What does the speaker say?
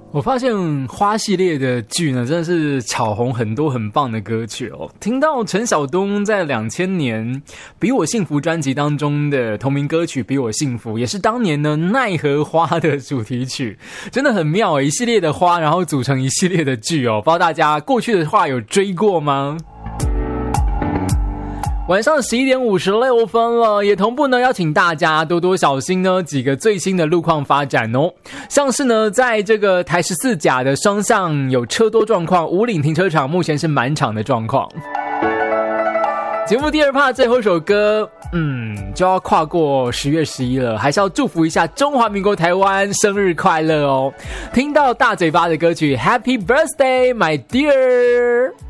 我发现花系列的剧呢，真的是炒红很多很棒的歌曲哦。听到陈晓东在2000年《比我幸福》专辑当中的同名歌曲《比我幸福》，也是当年呢奈何花的主题曲，真的很妙诶，一系列的花，然后组成一系列的剧哦。不知道大家过去的话有追过吗？晚上11点56分了，也同步呢邀请大家多多小心呢几个最新的路况发展哦。像是呢在这个台14甲的双向有车多状况，武岭停车场目前是满场的状况。节目第二 part 最后一首歌，就要跨过10月11了，还是要祝福一下中华民国台湾生日快乐哦。听到大嘴巴的歌曲 Happy Birthday My Dear。